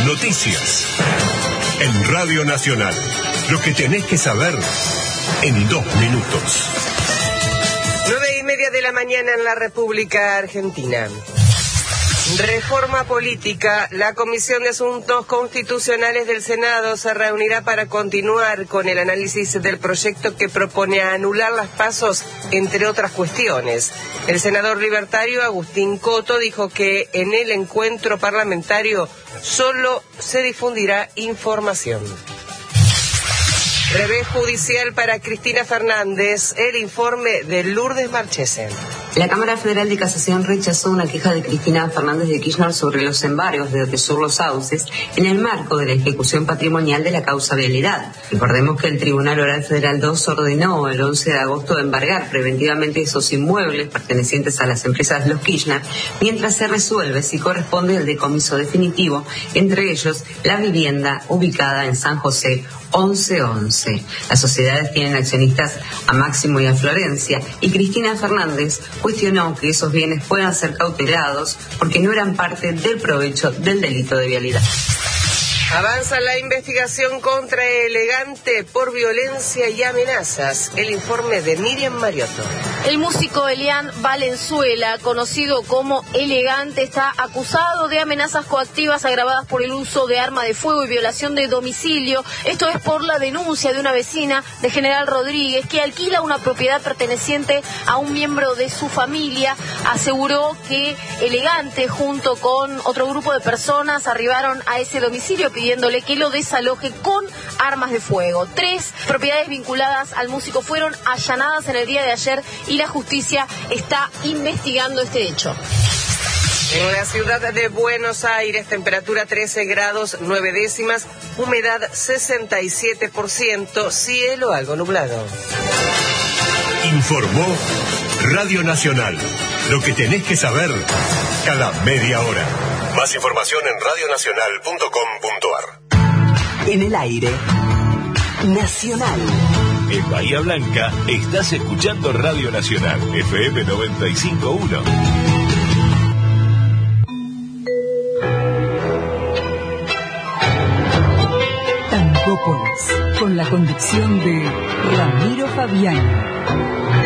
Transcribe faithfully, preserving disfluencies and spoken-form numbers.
Noticias. En Radio Nacional. Lo que tenés que saber en dos minutos. Nueve y media de la mañana en la República Argentina. Reforma política. La Comisión de Asuntos Constitucionales del Senado se reunirá para continuar con el análisis del proyecto que propone anular las pasos, entre otras cuestiones. El senador libertario Agustín Coto dijo que en el encuentro parlamentario solo se difundirá información. Revés judicial para Cristina Fernández. El informe de Lourdes Marchesen. La Cámara Federal de Casación rechazó una queja de Cristina Fernández de Kirchner sobre los embargos de Otesur Los Sauces en el marco de la ejecución patrimonial de la causa Vialidad. Recordemos que el Tribunal Oral Federal dos ordenó el once de agosto embargar preventivamente esos inmuebles pertenecientes a las empresas Los Kirchner, mientras se resuelve si corresponde el decomiso definitivo, entre ellos la vivienda ubicada en San José once once. Las sociedades tienen accionistas a Máximo y a Florencia, y Cristina Fernández cuestionó que esos bienes puedan ser cautelados porque no eran parte del provecho del delito de vialidad. Avanza la investigación contra Elegante por violencia y amenazas. El informe de Miriam Mariotto. El músico Elian Valenzuela, conocido como Elegante, está acusado de amenazas coactivas agravadas por el uso de arma de fuego y violación de domicilio. Esto es por la denuncia de una vecina de General Rodríguez que alquila una propiedad perteneciente a un miembro de su familia. Aseguró que Elegante, junto con otro grupo de personas, arribaron a ese domicilio pidiéndole que lo desaloje con armas de fuego. Tres propiedades vinculadas al músico fueron allanadas en el día de ayer y la justicia está investigando este hecho. En la ciudad de Buenos Aires, temperatura trece grados nueve décimas, humedad sesenta y siete por ciento, cielo algo nublado. Informó Radio Nacional. Lo que tenés que saber cada media hora. Más información en radio nacional punto com punto a r. En el aire, Nacional. En Bahía Blanca estás escuchando Radio Nacional, F M noventa y cinco punto uno. Tangópolis, con la conducción de Ramiro Fabián.